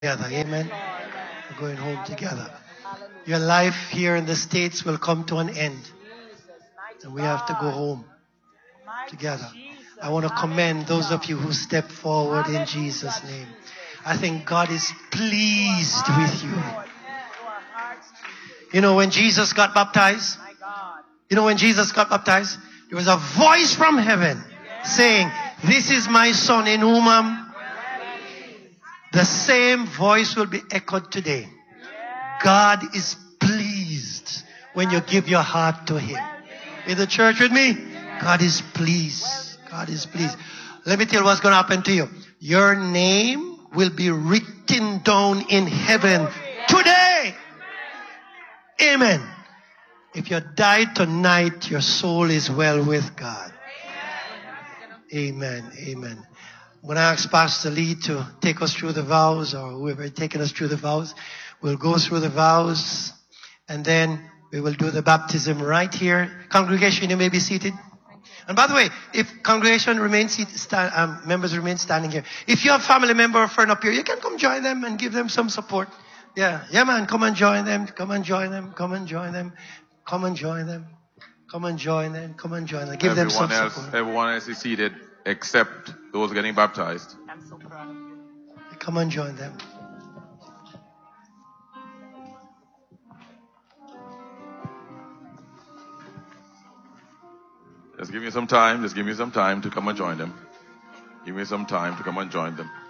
together. Amen. We're going home together. Your life here in the States will come to an end. And we have to go home together. I want to commend those of you who stepped forward in Jesus' name. I think God is pleased with you. You know, when Jesus got baptized, there was a voice from heaven saying, "This is my son in whom I'm." The same voice will be echoed today. God is pleased when you give your heart to Him. In the church with me, God is pleased. God is pleased. Let me tell you what's going to happen to you. Your name will be written down in heaven today. Amen. If you die tonight, your soul is well with God. Amen. Amen. I'm going to ask Pastor Lee to take us through the vows, or whoever is taking us through the vows. We'll go through the vows, and then we will do the baptism right here. Congregation, you may be seated. And by the way, if congregation remains seated, members remain standing here. If you have family member or friend up here, you can come join them and give them some support. Yeah, man, come and join them. Come and join them. Come and join them. Come and join them. Come and join them. Come and join them. Give them some support. Everyone else is seated except those getting baptized. I'm so proud of you. Come and join them. Just give me some time. Just give me some time to come and join them. Give me some time to come and join them.